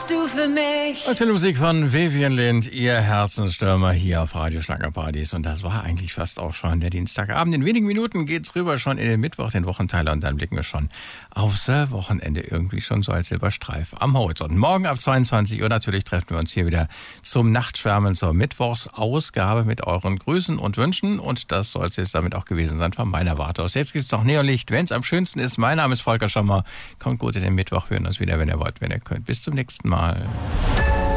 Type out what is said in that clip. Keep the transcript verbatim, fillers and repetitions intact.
bist du für mich. Aktuelle Musik von Vivian Lind, ihr Herzensstürmer hier auf Radio Schlagerpartys. Und das war eigentlich fast auch schon der Dienstagabend. In wenigen Minuten geht's rüber schon in den Mittwoch, den Wochenteiler. Und dann blicken wir schon aufs Wochenende, irgendwie schon so als Silberstreif am Horizont. Morgen ab zweiundzwanzig Uhr natürlich treffen wir uns hier wieder zum Nachtschwärmen, zur Mittwochsausgabe mit euren Grüßen und Wünschen. Und das soll es jetzt damit auch gewesen sein von meiner Warte aus. Jetzt gibt's noch Neonlicht, wenn es am schönsten ist. Mein Name ist Volker Schommer. Kommt gut in den Mittwoch. Wir hören uns wieder, wenn ihr wollt, wenn ihr könnt. Bis zum nächsten Mal.